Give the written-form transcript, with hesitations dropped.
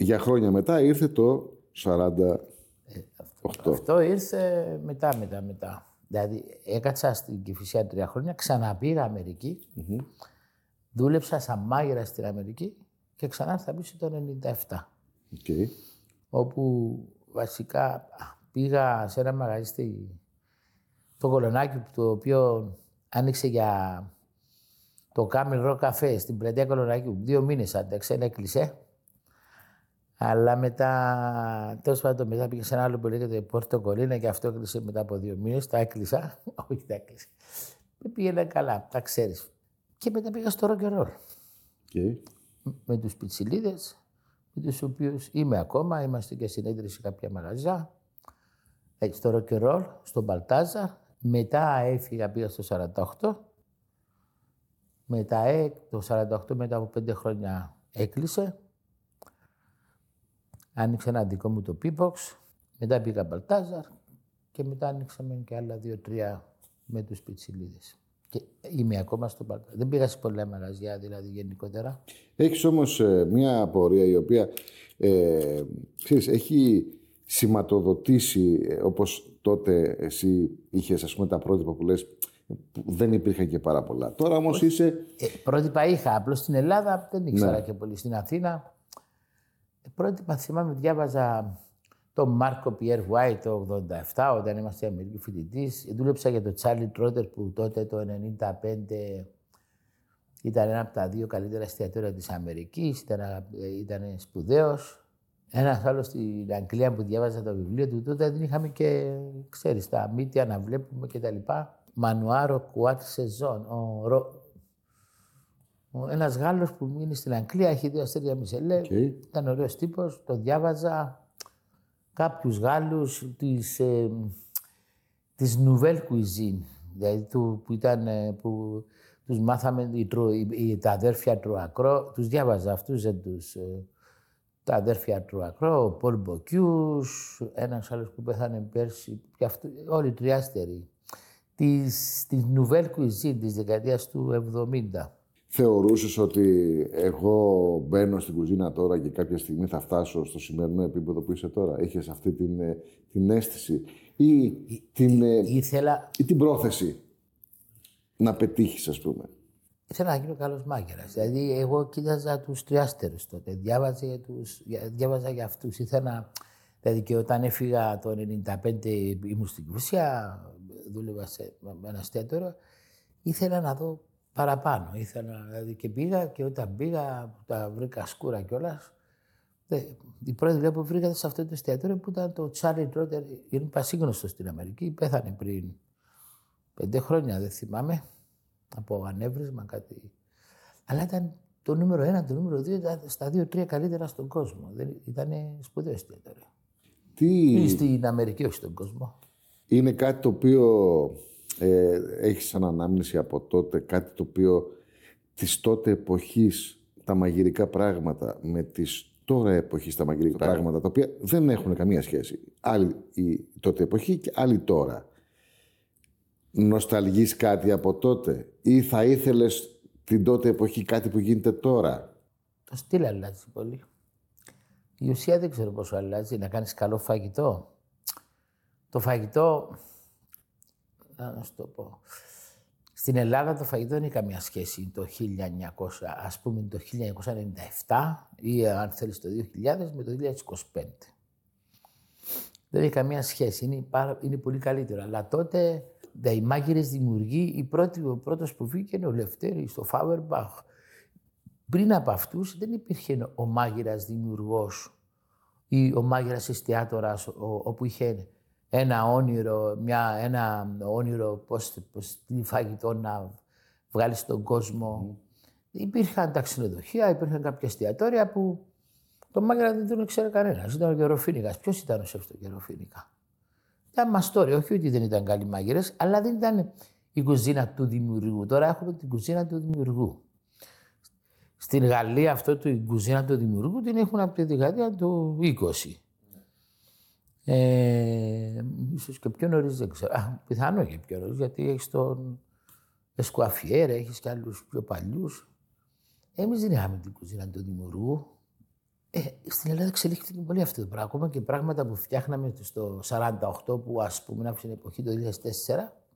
για χρόνια μετά ήρθε το 48. Αυτό ήρθε μετά. Δηλαδή έκατσα στην Κηφισιά 3 χρόνια, ξαναπήγα Αμερική, δούλεψα σαν μάγειρα στην Αμερική και ξανά ήρθα πίσω το 97. Okay. Όπου βασικά πήγα σε ένα μαγαζί το Κολονάκι, το οποίο άνοιξε για το Camel Rock Cafe στην πλατεία Κολονάκι. 2 μήνες άντεξε, έκλεισε. Αλλά μετά, τέλος πάντων, μετά πήγε σε ένα άλλο που λέγεται Πόρτο Κολίνα και αυτό έκλεισε μετά από 2 μήνες. Τα έκλεισα. Όχι, τα έκλεισε. Πήγαινε καλά, τα ξέρεις. Και μετά πήγα στο rock and roll. Okay. Με τους πιτσιλίδες, με τους οποίους είμαι ακόμα. Είμαστε και συνέδριοι σε κάποια μαγαζιά. Στο rock and roll, στον Μπαλτάζα. Μετά έφυγα, πήγα στο 48. Μετά το 48, μετά από 5 χρόνια έκλεισε. Άνοιξε ένα δικό μου το P-Box, μετά πήγα Μπαλτάζαρ και μετά ανοίξαμε και άλλα 2-3 με τους πιτσιλίδες. Και είμαι ακόμα στο Μπαλτάζαρ. Δεν πήγα σε πολλά μαγαζιά, δηλαδή γενικότερα. Έχεις όμως μια απορία η οποία ξέρεις, έχει σηματοδοτήσει, όπως τότε εσύ είχες, ας πούμε, τα πρότυπα που λες, που δεν υπήρχαν και πάρα πολλά. Τώρα όμως είσαι... Πρότυπα είχα, απλώς στην Ελλάδα δεν ήξερα και πολύ. Στην Αθήνα, πρότυπα θυμάμαι, διάβαζα τον Μάρκο Πιέρ Βουάιτ το 87, όταν είμαστε Αμερική φοιτητής. Δούλεψα για τον Τσάρλι Τρότερ, που τότε το 95 ήταν ένα από τα 2 καλύτερα εστιατόρια της Αμερικής, ήταν σπουδαίος. Ένας άλλος στην Αγγλία που διάβαζα το βιβλίο του, τότε δεν είχαμε και, ξέρεις, τα μύτια να βλέπουμε κτλ. Μανουάρο Κουάτ Σεζόν. Ένας Γάλλος που μείνει στην Αγγλία, έχει 2 αστέρια Μισελέ. Okay. Ήταν ωραίος τύπος, το διάβαζα. Κάποιους Γάλλους της Nouvelle Cuisine, δηλαδή που τους μάθαμε τα αδέρφια Τρουακρό, τους διάβαζα αυτούς, τα αδέρφια Τρουακρό, ο Πολ Μποκιούς, ένας άλλος που πέθανε πέρσι, και όλοι τριάστεροι. Της Nouvelle Cuisine της δεκαετίας του 70. Θεωρούσες ότι εγώ μπαίνω στην κουζίνα τώρα και κάποια στιγμή θα φτάσω στο σημερινό επίπεδο που είσαι τώρα? Είχες αυτή την αίσθηση ή την πρόθεση να πετύχεις, ας πούμε? Ήθελα να γίνω καλός μάγειρας. Δηλαδή, εγώ κοίταζα τους τριάστερους τότε. Διάβαζα για αυτούς. Δηλαδή, και όταν έφυγα το 1995, ήμουν στην Κηφισιά, δούλευα σε ένα εστιατόριο. Ήθελα να δω παραπάνω. Δηλαδή, και πήγα, και όταν πήγα, τα βρήκα σκούρα κιόλας. Η πρώτη δουλειά που βρήκα σε αυτό το εστιατόριο, που ήταν το Τσάρλι Τρότερ, είναι πασίγνωστο στην Αμερική. Πέθανε πριν 5 χρόνια, δεν θυμάμαι. Από ανέβρισμα κάτι. Αλλά ήταν το νούμερο 1, το νούμερο 2, ήταν στα 2-3 καλύτερα στον κόσμο. Ήταν σπουδαίο εστιατόριο. Ή στην Αμερική, όχι στον κόσμο. Είναι κάτι το οποίο έχει σαν ανάμνηση από τότε, κάτι το οποίο της τότε εποχής τα μαγειρικά πράγματα με τις τώρα εποχής τα μαγειρικά πράγματα, τα οποία δεν έχουν καμία σχέση. Άλλη η τότε εποχή και άλλη τώρα. Νοσταλγείς κάτι από τότε ή θα ήθελες την τότε εποχή κάτι που γίνεται τώρα? Το στυλ αλλάζει πολύ. Η ουσία δεν ξέρω πόσο αλλάζει. Να κάνεις καλό φαγητό. Το φαγητό, να σου το πω, στην Ελλάδα το φαγητό δεν έχει καμία σχέση το 1900, ας πούμε το 1997 ή αν θέλεις το 2000 με το 2025. Δεν έχει καμία σχέση. Είναι πολύ καλύτερο. Αλλά τότε οι μάγειρες δημιουργοί, ο πρώτος που βγήκε είναι ο Λευτέρης, στο Φάουερμπαχ. Πριν από αυτούς δεν υπήρχε ο μάγειρας δημιουργός ή ο μάγειρας εστιατόρας όπου είχε ένα όνειρο πώς τι φαγητό να βγάλει στον κόσμο. Υπήρχαν τα ξενοδοχεία, υπήρχαν κάποια εστιατόρια που το μάγειρα δεν τον ήξερε κανένας. Ήταν ο Γεροφήνικας. Ποιος ήταν ο σεφ του Γεροφήνικα? Ήταν μαστόρι, όχι ότι δεν ήταν καλοί μάγειρες, αλλά δεν ήταν η κουζίνα του δημιουργού. Τώρα έχουμε την κουζίνα του δημιουργού. Στην Γαλλία η κουζίνα του δημιουργού την έχουν από τη δεκαετία του 20. Ίσως και πιο νωρίς, δεν ξέρω. Πιθανό και πιο νωρίς, γιατί έχεις τον Εσκουαφιέρ, έχεις και άλλους πιο παλιούς. Εμείς δεν είχαμε την κουζίνα του δημιουργού. Στην Ελλάδα εξελίχθηκε πολύ αυτό το πράγμα. Ακόμα και πράγματα που φτιάχναμε στο 1948, που ας πούμε, άφησε την εποχή το 2004,